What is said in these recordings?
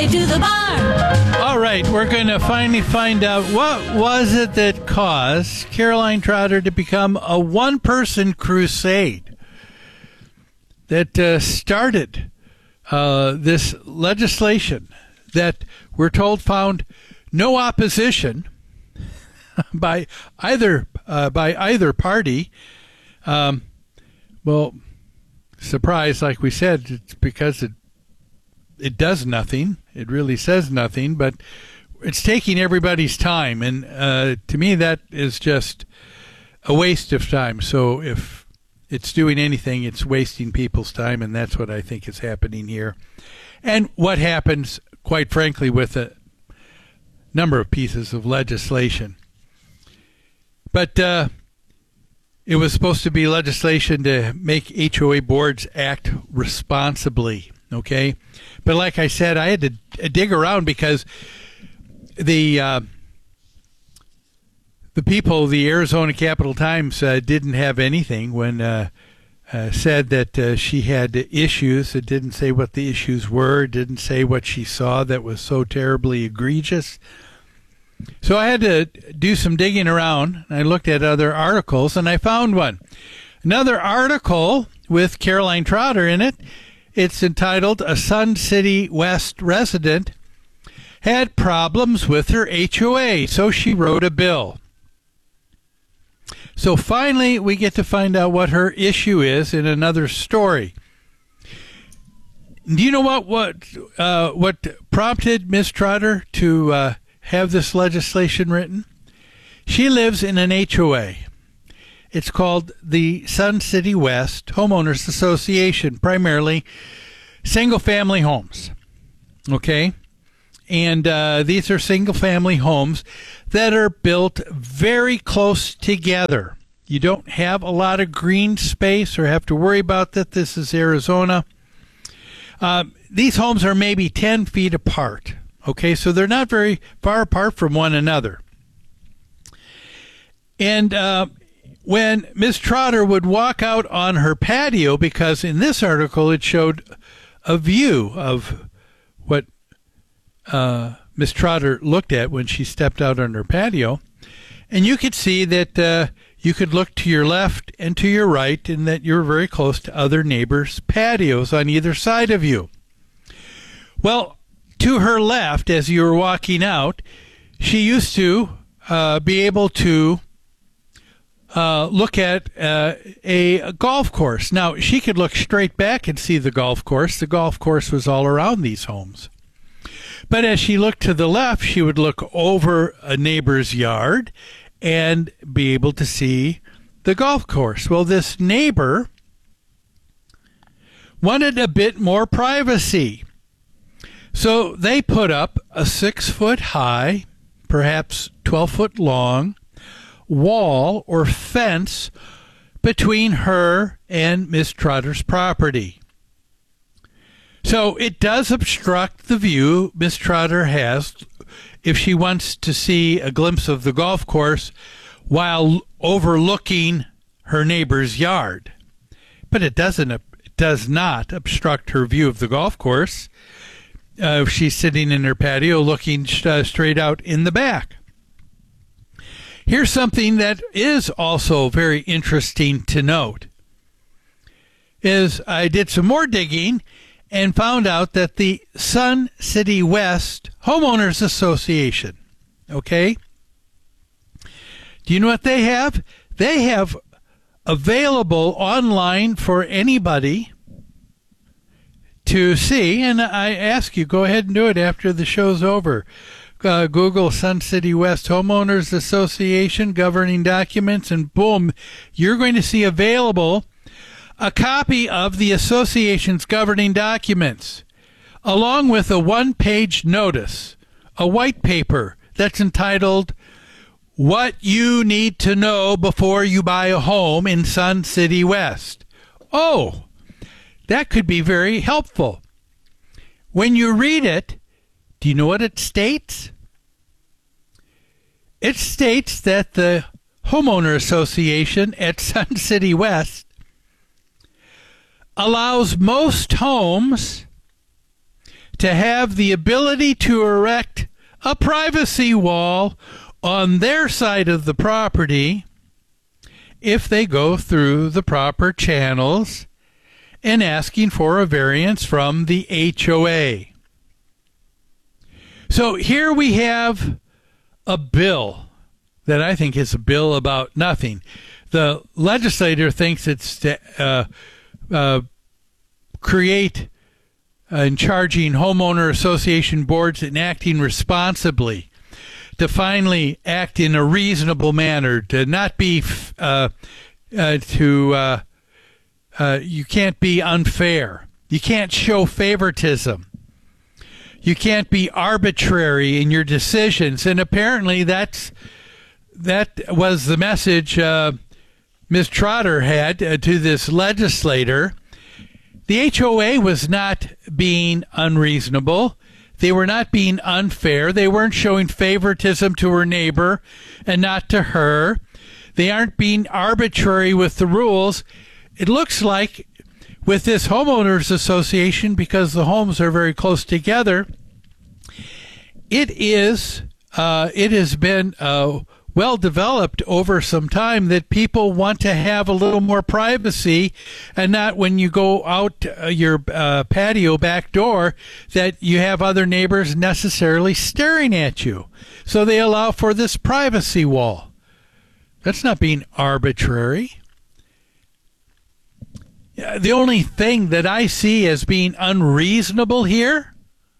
To the bar. All right, we're going to finally find out what was it that caused Caroline Trotter to become a one-person crusade that started this legislation that we're told found no opposition by either party. Well, surprise, like we said, it's because it does nothing. It really says nothing, but it's taking everybody's time. And to me, that is just a waste of time. So if it's doing anything, it's wasting people's time, and that's what I think is happening here. And what happens, quite frankly, with a number of pieces of legislation. But it was supposed to be legislation to make HOA boards act responsibly. Okay, but like I said, I had to dig around because the people, the Arizona Capital Times, didn't have anything when said that she had issues. It didn't say what the issues were. It didn't say what she saw that was so terribly egregious. So I had to do some digging around. I looked at other articles, and I found one. Another article with Caroline Trotter in it. It's entitled, "A Sun City West Resident Had Problems with Her HOA, So She Wrote a Bill." So finally, we get to find out what her issue is in another story. Do you know what prompted Ms. Trotter to have this legislation written? She lives in an HOA. It's called the Sun City West Homeowners Association, primarily single-family homes. Okay? And these are single-family homes that are built very close together. You don't have a lot of green space or have to worry about that. This is Arizona. These homes are maybe 10 feet apart. Okay? So they're not very far apart from one another. And when Ms. Trotter would walk out on her patio, because in this article it showed a view of what Ms. Trotter looked at when she stepped out on her patio, and you could see that you could look to your left and to your right, and that you're very close to other neighbors' patios on either side of you. Well, to her left, as you were walking out, she used to be able to look at a golf course. Now, she could look straight back and see the golf course. The golf course was all around these homes. But as she looked to the left, she would look over a neighbor's yard and be able to see the golf course. Well, this neighbor wanted a bit more privacy. So they put up a 6-foot-high, perhaps 12-foot long, wall or fence between her and Miss Trotter's property. So it does obstruct the view Miss Trotter has if she wants to see a glimpse of the golf course while overlooking her neighbor's yard. But it does not obstruct her view of the golf course if she's sitting in her patio looking straight out in the back. Here's something that is also very interesting to note. Is I did some more digging and found out that the Sun City West Homeowners Association, okay? Do you know what they have? They have available online for anybody to see, and I ask you, go ahead and do it after the show's over. Google Sun City West Homeowners Association governing documents, and boom, you're going to see available a copy of the association's governing documents, along with a one-page notice, a white paper that's entitled, "What You Need to Know Before You Buy a Home in Sun City West." Oh, that could be very helpful. When you read it, do you know what it states? It states that the homeowner association at Sun City West allows most homes to have the ability to erect a privacy wall on their side of the property if they go through the proper channels and asking for a variance from the HOA. So here we have a bill that I think is a bill about nothing. The legislator thinks it's to create and charging homeowner association boards and acting responsibly, to finally act in a reasonable manner, to not be you can't be unfair. You can't show favoritism. You can't be arbitrary in your decisions. And apparently that was the message Ms. Trotter had to this legislator. The HOA was not being unreasonable. They were not being unfair. They weren't showing favoritism to her neighbor and not to her. They aren't being arbitrary with the rules. It looks like with this homeowners association, because the homes are very close together, it has been well developed over some time that people want to have a little more privacy, and not when you go out your patio back door that you have other neighbors necessarily staring at you. So they allow for this privacy wall. That's not being arbitrary. The only thing that I see as being unreasonable here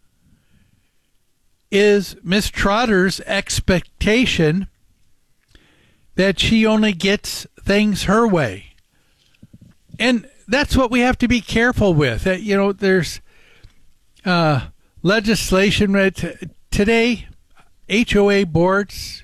is Miss Trotter's expectation that she only gets things her way. And that's what we have to be careful with. There's legislation today, HOA boards,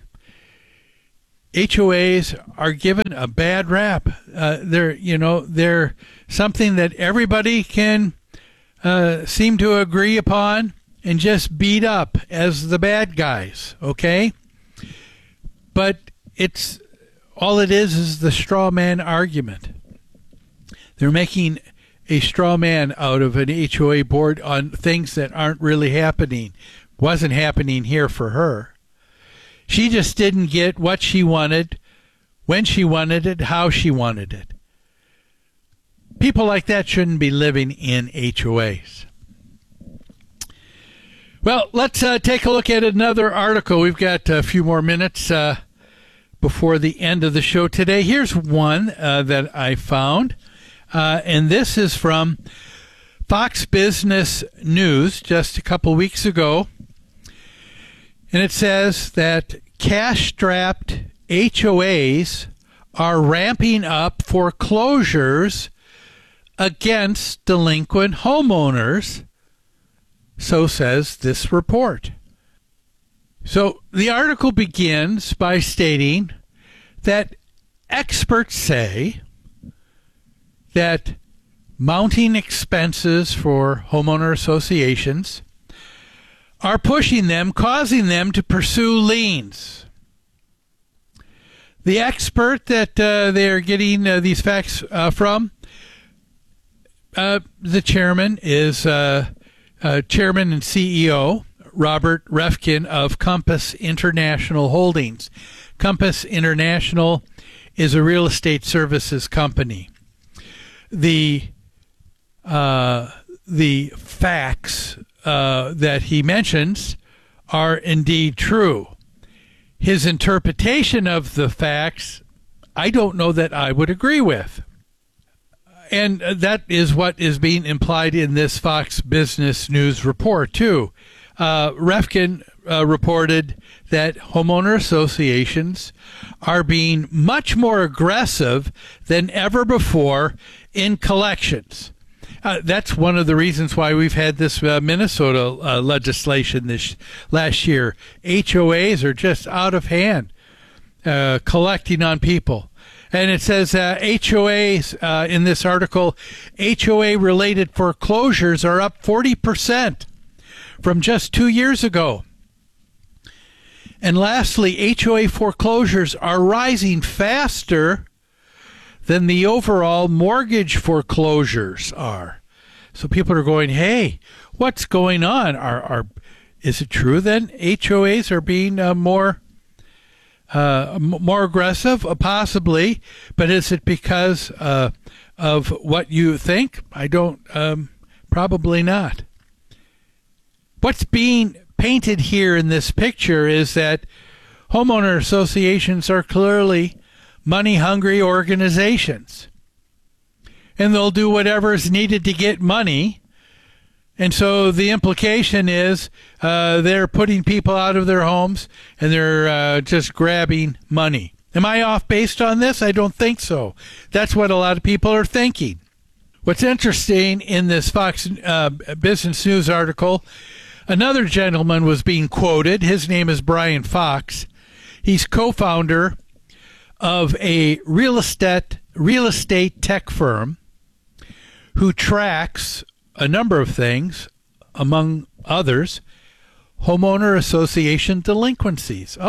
HOAs are given a bad rap. They're something that everybody can seem to agree upon and just beat up as the bad guys, okay? But it's all it is the straw man argument. They're making a straw man out of an HOA board on things that aren't really happening. Wasn't happening here for her. She just didn't get what she wanted, when she wanted it, how she wanted it. People like that shouldn't be living in HOAs. Well, let's take a look at another article. We've got a few more minutes before the end of the show today. Here's one that I found, and this is from Fox Business News just a couple weeks ago. And it says that cash-strapped HOAs are ramping up foreclosures against delinquent homeowners, so says this report. So the article begins by stating that experts say that mounting expenses for homeowner associations are pushing them, causing them to pursue liens. The expert that they are getting these facts from, the chairman is chairman and CEO Robert Refkin of Compass International Holdings. Compass International is a real estate services company. The facts that he mentions are indeed true. His interpretation of the facts, I don't know that I would agree with. And that is what is being implied in this Fox Business News report, too. Refkin reported that homeowner associations are being much more aggressive than ever before in collections. That's one of the reasons why we've had this Minnesota legislation this last year. HOAs are just out of hand collecting on people. And it says HOAs, in this article, HOA-related foreclosures are up 40% from just 2 years ago. And lastly, HOA foreclosures are rising faster than the overall mortgage foreclosures are. So people are going, hey, what's going on? Is it true then HOAs are being more aggressive? Possibly, but is it because of what you think? I don't. Probably not. What's being painted here in this picture is that homeowner associations are clearly money-hungry organizations, and they'll do whatever is needed to get money. And so the implication is they're putting people out of their homes, and they're just grabbing money. Am I off based on this? I don't think so. That's what a lot of people are thinking. What's interesting in this Fox Business News article, another gentleman was being quoted. His name is Brian Fox. He's co-founder of a real estate tech firm who tracks a number of things, among others, homeowner association delinquencies.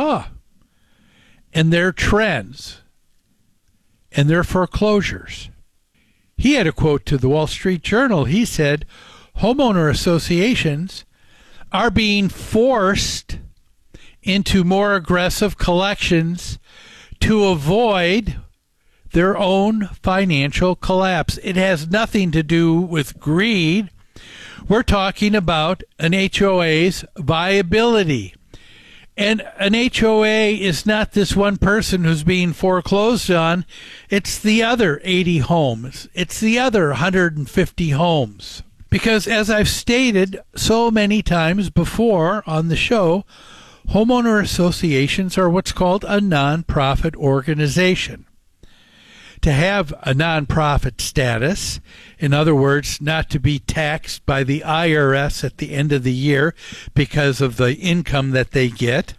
And their trends and their foreclosures. He had a quote to the Wall Street Journal. He said, homeowner associations are being forced into more aggressive collections to avoid their own financial collapse. It has nothing to do with greed. We're talking about an HOA's viability. And an HOA is not this one person who's being foreclosed on. It's the other 80 homes. It's the other 150 homes. Because as I've stated so many times before on the show, homeowner associations are what's called a nonprofit organization. To have a nonprofit status, in other words, not to be taxed by the IRS at the end of the year because of the income that they get,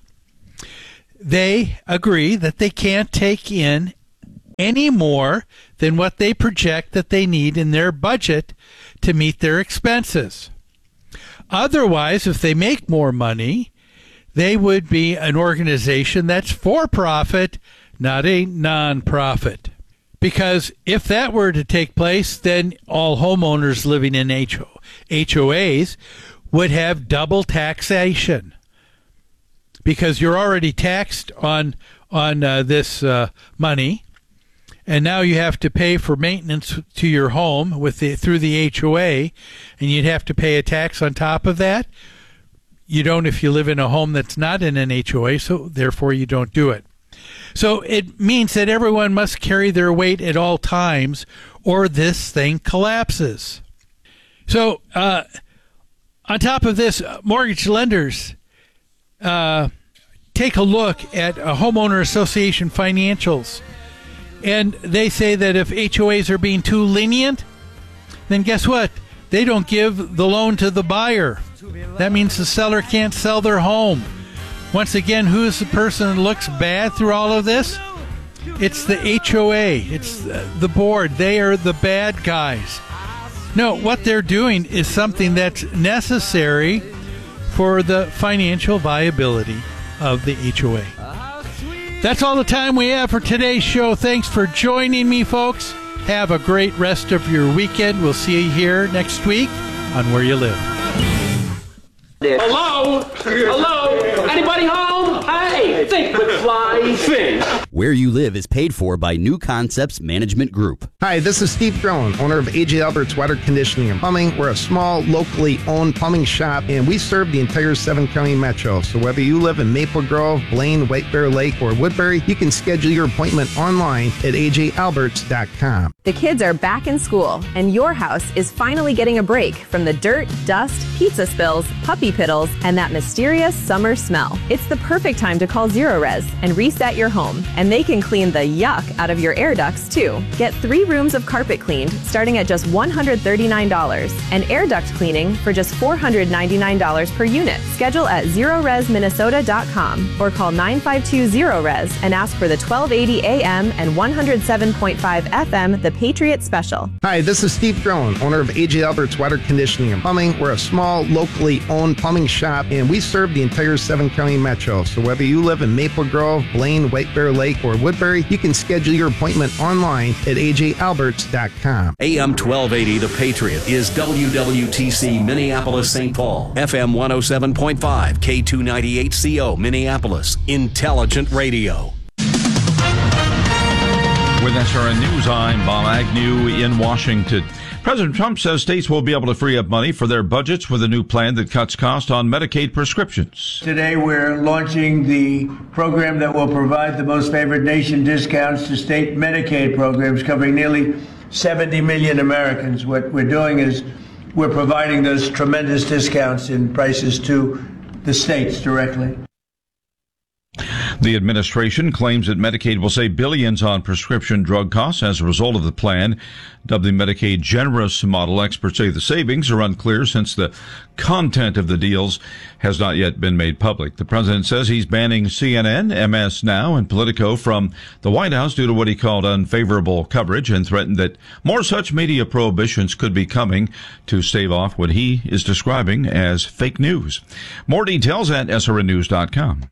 they agree that they can't take in any more than what they project that they need in their budget to meet their expenses. Otherwise, if they make more money, they would be an organization that's for profit, not a nonprofit. Because if that were to take place, then all homeowners living in HOAs would have double taxation. Because you're already taxed on this money, and now you have to pay for maintenance to your home through the HOA, and you'd have to pay a tax on top of that. You don't if you live in a home that's not in an HOA, so therefore you don't do it. So it means that everyone must carry their weight at all times, or this thing collapses. So on top of this, mortgage lenders take a look at homeowner association financials, and they say that if HOAs are being too lenient, then guess what? They don't give the loan to the buyer. That means the seller can't sell their home. Once again, who's the person that looks bad through all of this? It's the HOA. It's the board. They are the bad guys. No, what they're doing is something that's necessary for the financial viability of the HOA. That's all the time we have for today's show. Thanks for joining me, folks. Have a great rest of your weekend. We'll see you here next week on Where You Live. Hello? Hello? Anybody home? Hey, think with fly, think. Where You Live is paid for by New Concepts Management Group. Hi, this is Steve Drone, owner of AJ Alberts Water Conditioning and Plumbing. We're a small, locally owned plumbing shop, and we serve the entire 7-county metro. So whether you live in Maple Grove, Blaine, White Bear Lake, or Woodbury, you can schedule your appointment online at ajalberts.com. The kids are back in school, and your house is finally getting a break from the dirt, dust, pizza spills, puppy piddles, and that mysterious summer smell. It's the perfect time to call Zero Res and reset your home, and they can clean the yuck out of your air ducts too. Get 3 rooms of carpet cleaned starting at just $139, and air duct cleaning for just $499 per unit. Schedule at ZeroResMinnesota.com or call 952-ZERO-RES and ask for the 1280 AM and 107.5 FM The Patriot Special. Hi, this is Steve Drone, owner of AJ Alberts Water Conditioning and Plumbing. We're a small, locally owned plumbing shop, and we serve the entire 7-county metro. So whether you live in Maple Grove, Blaine, White Bear Lake, or Woodbury, you can schedule your appointment online at ajalberts.com. AM 1280, The Patriot, is WWTC Minneapolis, St. Paul. FM 107.5, K298CO, Minneapolis. Intelligent Radio. With SRN News, I'm Bob Agnew in Washington. President Trump says states will be able to free up money for their budgets with a new plan that cuts costs on Medicaid prescriptions. Today we're launching the program that will provide the most favored nation discounts to state Medicaid programs covering nearly 70 million Americans. What we're doing is we're providing those tremendous discounts in prices to the states directly. The administration claims that Medicaid will save billions on prescription drug costs as a result of the plan. Dubbed the Medicaid Generous model, experts say the savings are unclear since the content of the deals has not yet been made public. The president says he's banning CNN, MS Now, and Politico from the White House due to what he called unfavorable coverage and threatened that more such media prohibitions could be coming to stave off what he is describing as fake news. More details at srnnews.com.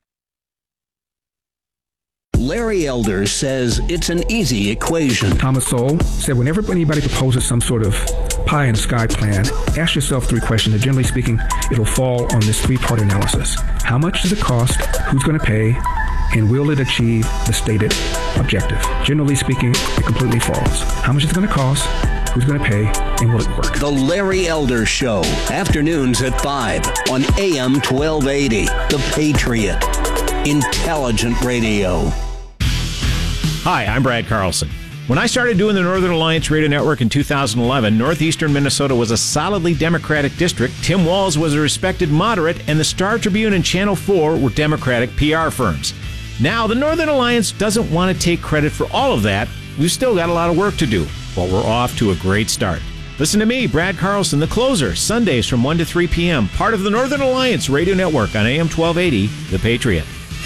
Larry Elder says it's an easy equation. Thomas Sowell said whenever anybody proposes some sort of pie in the sky plan, ask yourself three questions, and generally speaking, it'll fall on this three-part analysis. How much does it cost? Who's going to pay? And will it achieve the stated objective? Generally speaking, it completely falls. How much is it going to cost? Who's going to pay? And will it work? The Larry Elder Show, afternoons at 5 on AM 1280. The Patriot. Intelligent Radio. Hi, I'm Brad Carlson. When I started doing the Northern Alliance Radio Network in 2011, northeastern Minnesota was a solidly Democratic district. Tim Walz was a respected moderate, and the Star Tribune and Channel 4 were Democratic PR firms. Now, the Northern Alliance doesn't want to take credit for all of that. We've still got a lot of work to do, but we're off to a great start. Listen to me, Brad Carlson, the closer, Sundays from 1 to 3 p.m., part of the Northern Alliance Radio Network on AM 1280, The Patriot.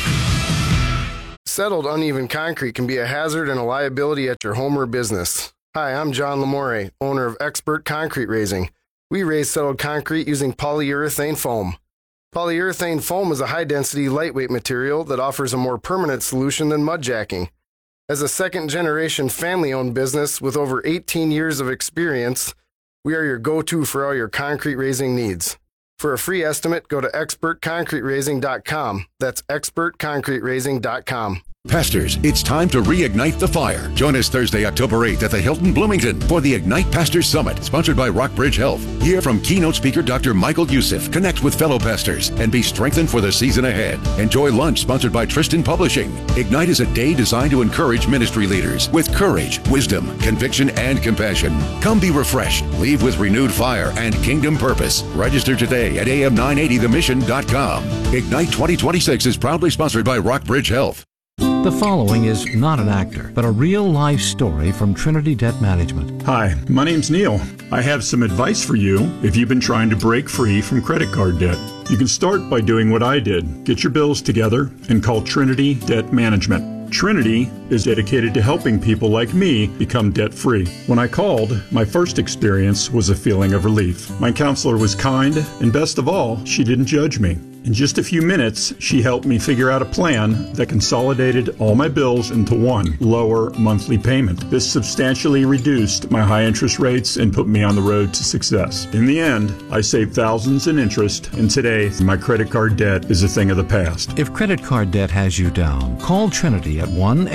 Settled uneven concrete can be a hazard and a liability at your home or business. Hi, I'm John Lamore, owner of Expert Concrete Raising. We raise settled concrete using polyurethane foam. Polyurethane foam is a high-density, lightweight material that offers a more permanent solution than mud jacking. As a second-generation family-owned business with over 18 years of experience, we are your go-to for all your concrete raising needs. For a free estimate, go to expertconcreteraising.com. That's expertconcreteraising.com. Pastors, it's time to reignite the fire. Join us Thursday, October 8th at the Hilton Bloomington for the Ignite Pastors Summit, sponsored by Rockbridge Health. Hear from keynote speaker Dr. Michael Youssef, connect with fellow pastors, and be strengthened for the season ahead. Enjoy lunch sponsored by Tristan Publishing. Ignite is a day designed to encourage ministry leaders with courage, wisdom, conviction, and compassion. Come be refreshed, leave with renewed fire and kingdom purpose. Register today at am980themission.com. Ignite 2026 is proudly sponsored by Rockbridge Health. The following is not an actor, but a real-life story from Trinity Debt Management. Hi, my name's Neil. I have some advice for you if you've been trying to break free from credit card debt. You can start by doing what I did. Get your bills together and call Trinity Debt Management. Trinity is dedicated to helping people like me become debt-free. When I called, my first experience was a feeling of relief. My counselor was kind, and best of all, she didn't judge me. In just a few minutes, she helped me figure out a plan that consolidated all my bills into one lower monthly payment. This substantially reduced my high interest rates and put me on the road to success. In the end, I saved thousands in interest, and today, my credit card debt is a thing of the past. If credit card debt has you down, call Trinity at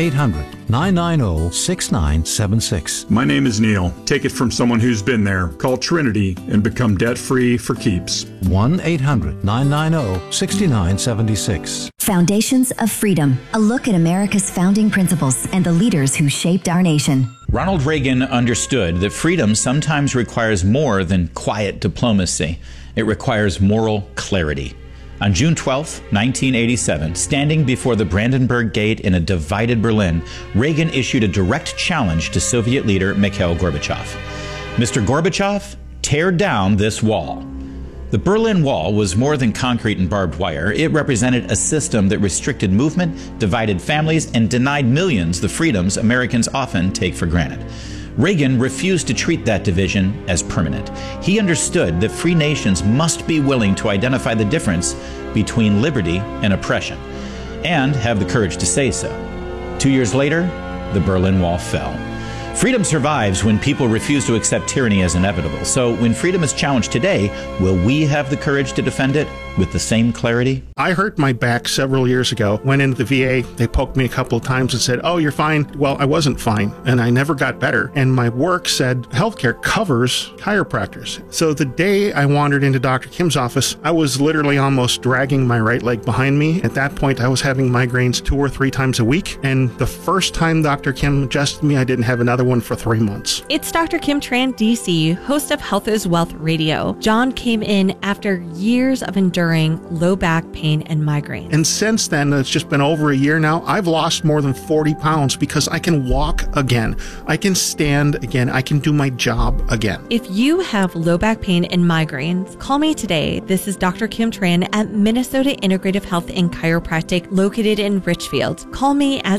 1-800-990-6976. My name is Neil. Take it from someone who's been there. Call Trinity and become debt-free for keeps. 1-800-990-6976. Foundations of Freedom, a look at America's founding principles and the leaders who shaped our nation. Ronald Reagan understood that freedom sometimes requires more than quiet diplomacy. It requires moral clarity. On June 12, 1987, standing before the Brandenburg Gate in a divided Berlin, Reagan issued a direct challenge to Soviet leader Mikhail Gorbachev. Mr. Gorbachev, tear down this wall. The Berlin Wall was more than concrete and barbed wire. It represented a system that restricted movement, divided families, and denied millions the freedoms Americans often take for granted. Reagan refused to treat that division as permanent. He understood that free nations must be willing to identify the difference between liberty and oppression, and have the courage to say so. 2 years later, the Berlin Wall fell. Freedom survives when people refuse to accept tyranny as inevitable. So when freedom is challenged today, will we have the courage to defend it with the same clarity? I hurt my back several years ago. Went into the VA. They poked me a couple of times and said, "Oh, you're fine." Well, I wasn't fine, and I never got better. And my work said healthcare covers chiropractors. So the day I wandered into Dr. Kim's office, I was literally almost dragging my right leg behind me. At that point, I was having migraines 2 or 3 times a week. And the first time Dr. Kim adjusted me, I didn't have another one for 3 months. It's Dr. Kim Tran, DC, host of Health is Wealth Radio. John came in after years of enduring low back pain and migraine. And since then, it's just been over a year now, I've lost more than 40 pounds because I can walk again. I can stand again. I can do my job again. If you have low back pain and migraines, call me today. This is Dr. Kim Tran at Minnesota Integrative Health and Chiropractic located in Richfield. Call me at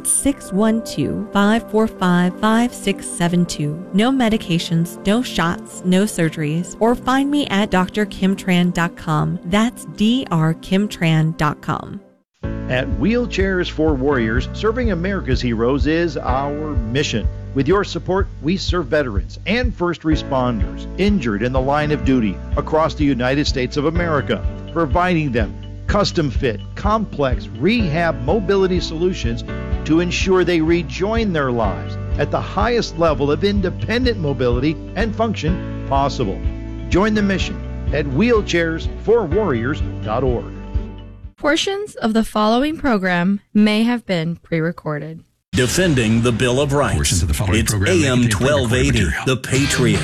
612-545-5672. No medications, no shots, no surgeries, or find me at drkimtran.com. That's drkimtran.com. At Wheelchairs for Warriors, serving America's heroes is our mission. With your support, we serve veterans and first responders injured in the line of duty across the United States of America, providing them custom-fit, complex rehab mobility solutions to ensure they rejoin their lives at the highest level of independent mobility and function possible. Join the mission at wheelchairsforwarriors.org. Portions of the following program may have been pre-recorded. Defending the Bill of Rights. It's AM 1280, The Patriot.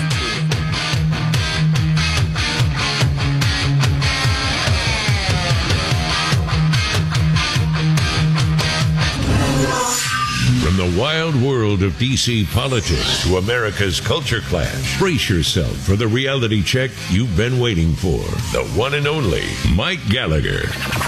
From the wild world of D.C. politics to America's culture clash, brace yourself for the reality check you've been waiting for. The one and only Mike Gallagher.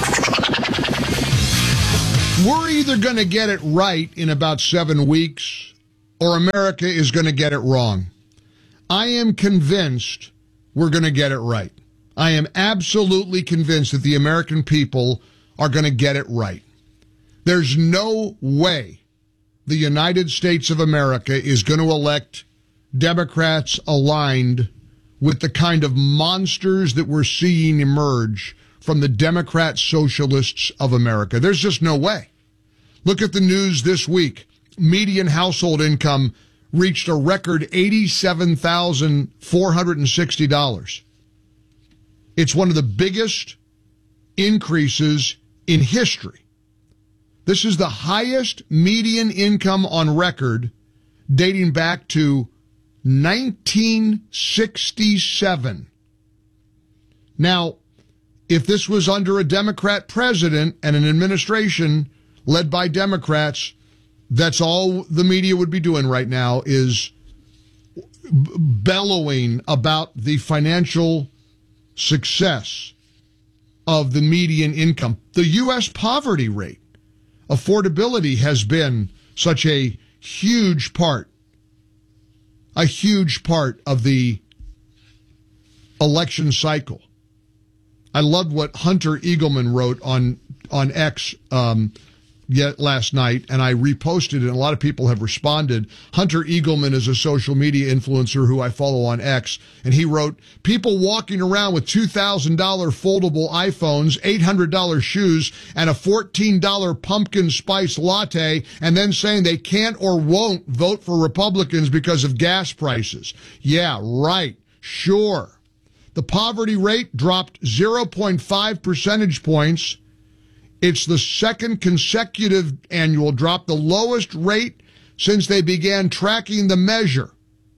We're either going to get it right in about 7 weeks, or America is going to get it wrong. I am convinced we're going to get it right. I am absolutely convinced that the American people are going to get it right. There's no way the United States of America is going to elect Democrats aligned with the kind of monsters that we're seeing emerge from the Democrat socialists of America. There's just no way. Look at the news this week. Median household income reached a record $87,460. It's one of the biggest increases in history. This is the highest median income on record dating back to 1967. Now, if this was under a Democrat president and an administration led by Democrats, that's all the media would be doing right now is bellowing about the financial success of the median income. The U.S. poverty rate, affordability has been such a huge part of the election cycle. I loved what Hunter Eagleman wrote on X last night, and I reposted it, and a lot of people have responded. Hunter Eagleman is a social media influencer who I follow on X, and he wrote, people walking around with $2,000 foldable iPhones, $800 shoes, and a $14 pumpkin spice latte, and then saying they can't or won't vote for Republicans because of gas prices. Yeah, right. Sure. The poverty rate dropped 0.5 percentage points. It's the second consecutive annual drop, the lowest rate since they began tracking the measure.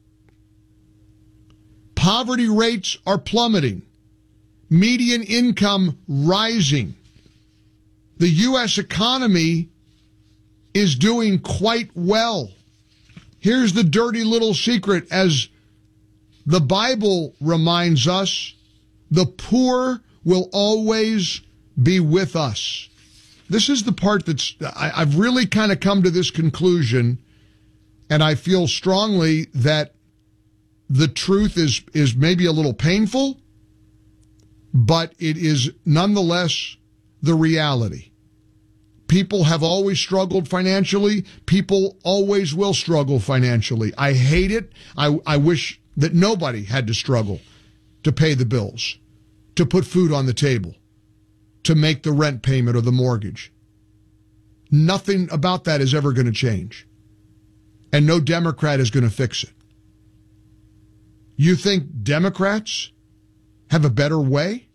Poverty rates are plummeting. Median income rising. The U.S. economy is doing quite well. Here's the dirty little secret. As the Bible reminds us, the poor will always be with us. This is the part that's, I've really kind of come to this conclusion, and I feel strongly that the truth is maybe a little painful, but it is nonetheless the reality. People have always struggled financially. People always will struggle financially. I hate it. I wish that nobody had to struggle to pay the bills, to put food on the table, to make the rent payment or the mortgage. Nothing about that is ever going to change. And no Democrat is going to fix it. You think Democrats have a better way?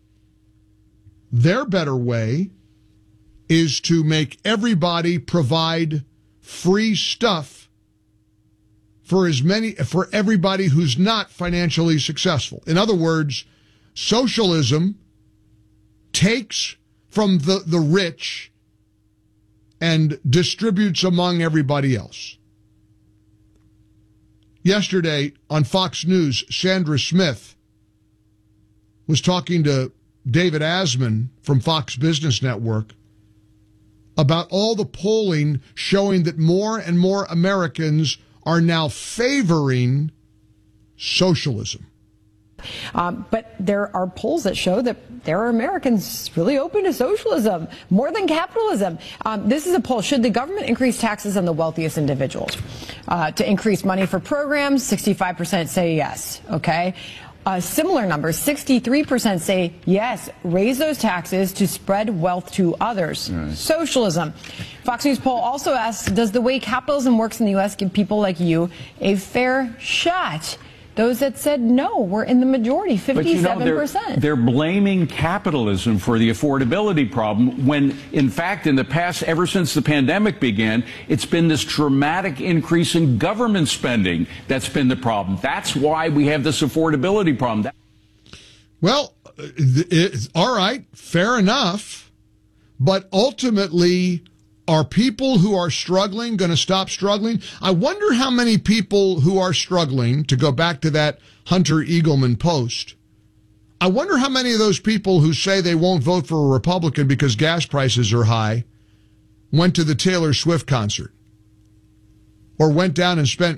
Their better way is to make everybody provide free stuff for everybody who's not financially successful. In other words, socialism takes from the rich and distributes among everybody else. Yesterday on Fox News, Sandra Smith was talking to David Asman from Fox Business Network about all the polling showing that more and more Americans are now favoring socialism. But there are polls that show that there are Americans really open to socialism, more than capitalism. This is a poll. Should the government increase taxes on the wealthiest individuals to increase money for programs? 65% say yes. Okay. Similar numbers, 63% say yes, raise those taxes to spread wealth to others. Right. Socialism. Fox News poll also asks, does the way capitalism works in the U.S. give people like you a fair shot? Those that said no were in the majority, 57%. They're blaming capitalism for the affordability problem when, in fact, in the past, ever since the pandemic began, it's been this dramatic increase in government spending that's been the problem. That's why we have this affordability problem. Well, all right, fair enough. But ultimately, are people who are struggling going to stop struggling? I wonder how many people who are struggling, to go back to that Hunter Eagleman post, I wonder how many of those people who say they won't vote for a Republican because gas prices are high went to the Taylor Swift concert or went down and spent